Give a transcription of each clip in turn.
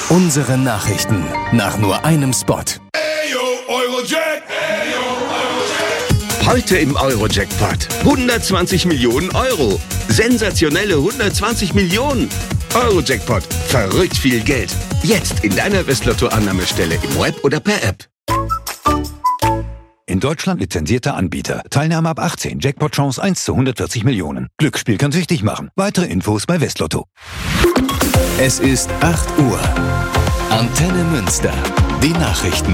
Unsere Nachrichten nach nur einem Spot. Heute im Euro-Jackpot 120 Millionen Euro. Sensationelle 120 Millionen. Euro-Jackpot. Verrückt viel Geld. Jetzt in deiner Westlotto-Annahmestelle im Web oder per App. In Deutschland lizenzierter Anbieter. Teilnahme ab 18. Jackpot-Chance 1 zu 140 Millionen. Glücksspiel kann süchtig machen. Weitere Infos bei Westlotto. Es ist 8 Uhr. Antenne Münster. Die Nachrichten.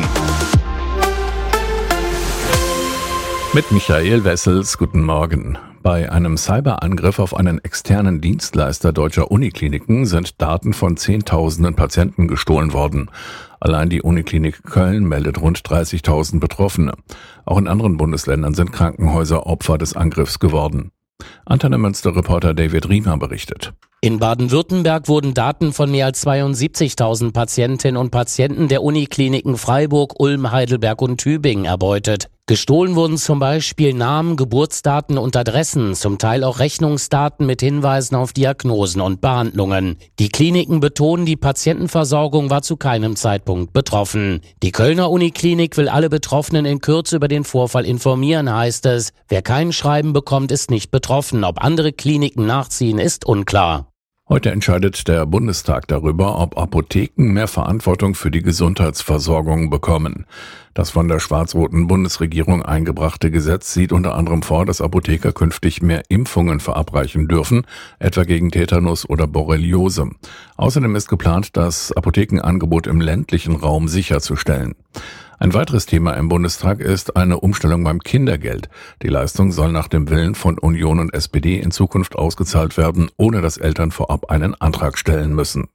Mit Michael Wessels, guten Morgen. Bei einem Cyberangriff auf einen externen Dienstleister deutscher Unikliniken sind Daten von Zehntausenden Patienten gestohlen worden. Allein die Uniklinik Köln meldet rund 30.000 Betroffene. Auch in anderen Bundesländern sind Krankenhäuser Opfer des Angriffs geworden. Antenne Münster-Reporter David Riemer berichtet. In Baden-Württemberg wurden Daten von mehr als 72.000 Patientinnen und Patienten der Unikliniken Freiburg, Ulm, Heidelberg und Tübingen erbeutet. Gestohlen wurden zum Beispiel Namen, Geburtsdaten und Adressen, zum Teil auch Rechnungsdaten mit Hinweisen auf Diagnosen und Behandlungen. Die Kliniken betonen, die Patientenversorgung war zu keinem Zeitpunkt betroffen. Die Kölner Uniklinik will alle Betroffenen in Kürze über den Vorfall informieren, heißt es. Wer kein Schreiben bekommt, ist nicht betroffen. Ob andere Kliniken nachziehen, ist unklar. Heute entscheidet der Bundestag darüber, ob Apotheken mehr Verantwortung für die Gesundheitsversorgung bekommen. Das von der schwarz-roten Bundesregierung eingebrachte Gesetz sieht unter anderem vor, dass Apotheker künftig mehr Impfungen verabreichen dürfen, etwa gegen Tetanus oder Borreliose. Außerdem ist geplant, das Apothekenangebot im ländlichen Raum sicherzustellen. Ein weiteres Thema im Bundestag ist eine Umstellung beim Kindergeld. Die Leistung soll nach dem Willen von Union und SPD in Zukunft ausgezahlt werden, ohne dass Eltern vorab einen Antrag stellen müssen.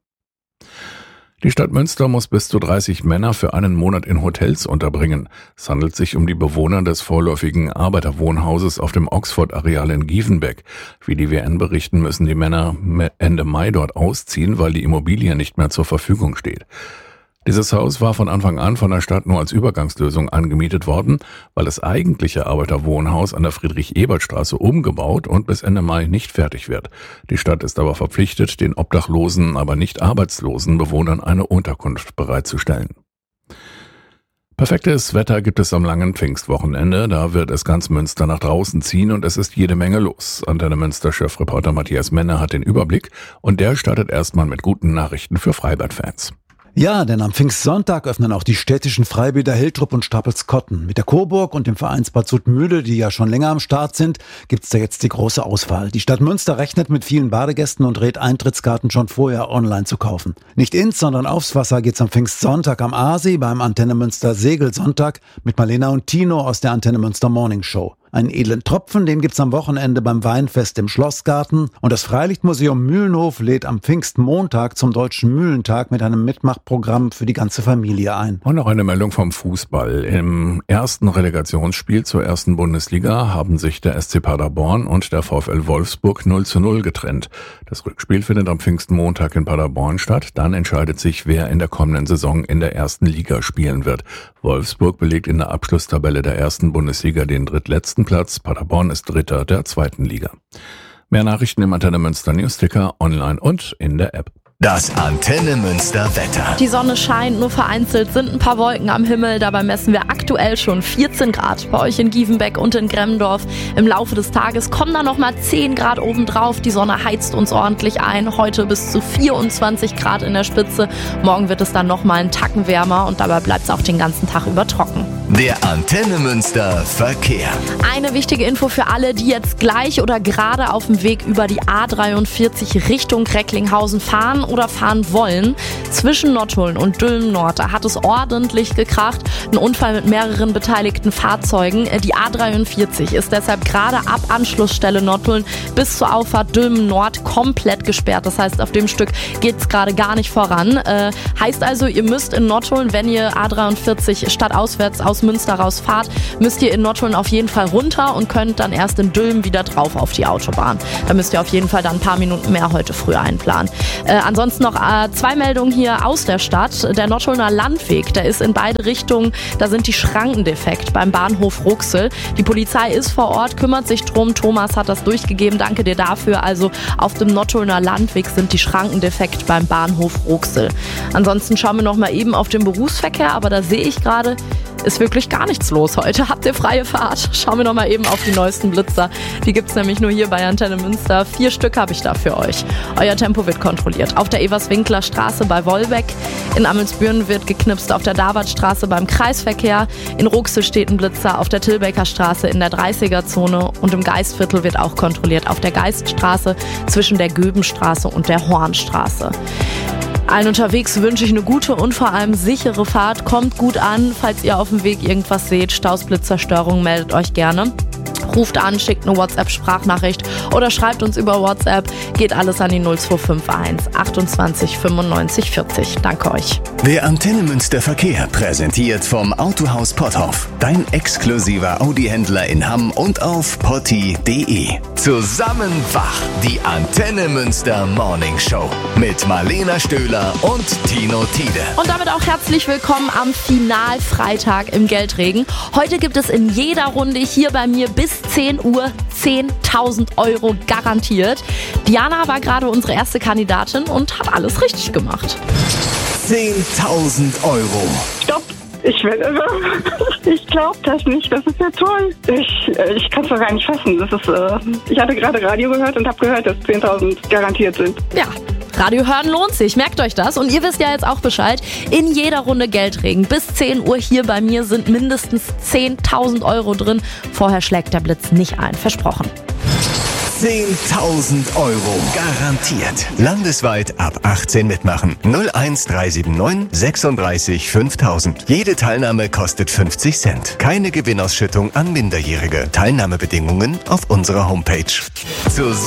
Die Stadt Münster muss bis zu 30 Männer für einen Monat in Hotels unterbringen. Es handelt sich um die Bewohner des vorläufigen Arbeiterwohnhauses auf dem Oxford-Areal in Gievenbeck. Wie die WN berichten, müssen die Männer Ende Mai dort ausziehen, weil die Immobilie nicht mehr zur Verfügung steht. Dieses Haus war von Anfang an von der Stadt nur als Übergangslösung angemietet worden, weil das eigentliche Arbeiterwohnhaus an der Friedrich-Ebert-Straße umgebaut und bis Ende Mai nicht fertig wird. Die Stadt ist aber verpflichtet, den obdachlosen, aber nicht arbeitslosen Bewohnern eine Unterkunft bereitzustellen. Perfektes Wetter gibt es am langen Pfingstwochenende. Da wird es ganz Münster nach draußen ziehen und es ist jede Menge los. Antenne Münster-Chefreporter Matthias Menner hat den Überblick und der startet erstmal mit guten Nachrichten für Freibad-Fans. Ja, denn am Pfingstsonntag öffnen auch die städtischen Freibäder Hiltrup und Stapelskotten. Mit der Coburg und dem Vereinsbad Suttmühle, die ja schon länger am Start sind, gibt's da jetzt die große Auswahl. Die Stadt Münster rechnet mit vielen Badegästen und rät, Eintrittskarten schon vorher online zu kaufen. Nicht ins, sondern aufs Wasser geht's am Pfingstsonntag am Aasee beim Antenne Münster Segelsonntag mit Marlena und Tino aus der Antenne Münster Morning Show. Einen edlen Tropfen, den gibt's am Wochenende beim Weinfest im Schlossgarten. Und das Freilichtmuseum Mühlenhof lädt am Pfingstmontag zum Deutschen Mühlentag mit einem Mitmachprogramm für die ganze Familie ein. Und noch eine Meldung vom Fußball. Im ersten Relegationsspiel zur ersten Bundesliga haben sich der SC Paderborn und der VfL Wolfsburg 0:0 getrennt. Das Rückspiel findet am Pfingstmontag in Paderborn statt. Dann entscheidet sich, wer in der kommenden Saison in der ersten Liga spielen wird. Wolfsburg belegt in der Abschlusstabelle der ersten Bundesliga den drittletzten Platz. Paderborn ist Dritter der zweiten Liga. Mehr Nachrichten im Antenne Münster Newsticker, online und in der App. Das Antenne Münster Wetter. Die Sonne scheint, nur vereinzelt sind ein paar Wolken am Himmel. Dabei messen wir aktuell schon 14 Grad bei euch in Gievenbeck und in Gremmendorf. Im Laufe des Tages kommen da nochmal 10 Grad obendrauf. Die Sonne heizt uns ordentlich ein. Heute bis zu 24 Grad in der Spitze. Morgen wird es dann nochmal einen Tacken wärmer und dabei bleibt es auch den ganzen Tag über trocken. Der Antenne Münster Verkehr. Eine wichtige Info für alle, die jetzt gleich oder gerade auf dem Weg über die A43 Richtung Recklinghausen fahren oder fahren wollen. Zwischen Nottuln und Dülmen-Nord, da hat es ordentlich gekracht. Ein Unfall mit mehreren beteiligten Fahrzeugen. Die A43 ist deshalb gerade ab Anschlussstelle Nottuln bis zur Auffahrt Dülmen-Nord komplett gesperrt. Das heißt, auf dem Stück geht es gerade gar nicht voran. Heißt also, ihr müsst in Nottuln, wenn ihr A43 stadtauswärts aus aus Münster raus fahrt, müsst ihr in Nottuln auf jeden Fall runter und könnt dann erst in Dülmen wieder drauf auf die Autobahn. Da müsst ihr auf jeden Fall dann ein paar Minuten mehr heute früh einplanen. Ansonsten noch 2 Meldungen hier aus der Stadt. Der Nottulner Landweg, der ist in beide Richtungen, da sind die Schranken defekt beim Bahnhof Ruxel. Die Polizei ist vor Ort, kümmert sich drum. Thomas hat das durchgegeben, danke dir dafür. Also auf dem Nottulner Landweg sind die Schranken defekt beim Bahnhof Ruxel. Ansonsten schauen wir noch mal eben auf den Berufsverkehr, aber da sehe ich gerade, ist wirklich gar nichts los heute. Habt ihr freie Fahrt? Schauen wir noch mal eben auf die neuesten Blitzer. Die gibt's nämlich nur hier bei Antenne Münster. 4 Stück habe ich da für euch. Euer Tempo wird kontrolliert. Auf der Evers-Winkler Straße bei Wolbeck. In Ammelsbüren wird geknipst auf der Davidstraße beim Kreisverkehr. In Ruxel steht ein Blitzer auf der Tilbecker Straße in der 30er-Zone. Und im Geistviertel wird auch kontrolliert auf der Geiststraße zwischen der Göbenstraße und der Hornstraße. Allen unterwegs wünsche ich eine gute und vor allem sichere Fahrt. Kommt gut an, falls ihr auf dem Weg irgendwas seht. Staus, Blitzer, Störungen, meldet euch gerne. Ruft an, schickt eine WhatsApp-Sprachnachricht oder schreibt uns über WhatsApp. Geht alles an die 0251 28 95 40. Danke euch. Der Antenne Münster Verkehr präsentiert vom Autohaus Potthoff. Dein exklusiver Audi-Händler in Hamm und auf potti.de. Zusammen wach, die Antenne Münster Morning Show mit Marlena Stöhler und Tino Tiede. Und damit auch herzlich willkommen am Finalfreitag im Geldregen. Heute gibt es in jeder Runde hier bei mir bis 10 Uhr 10.000 Euro garantiert. Diana war gerade unsere erste Kandidatin und hat alles richtig gemacht. 10.000 Euro. Stopp! Ich werde irre. Ich glaube das nicht. Das ist ja toll. Ich kann es doch gar nicht fassen. Das ist, ich hatte gerade Radio gehört und habe gehört, dass 10.000 garantiert sind. Ja. Radio hören lohnt sich, merkt euch das. Und ihr wisst ja jetzt auch Bescheid, in jeder Runde Geldregen bis 10 Uhr hier bei mir sind mindestens 10.000 Euro drin. Vorher schlägt der Blitz nicht ein, versprochen. 10.000 Euro garantiert. Landesweit ab 18 mitmachen. 01379 36 5000. Jede Teilnahme kostet 50 Cent. Keine Gewinnausschüttung an Minderjährige. Teilnahmebedingungen auf unserer Homepage.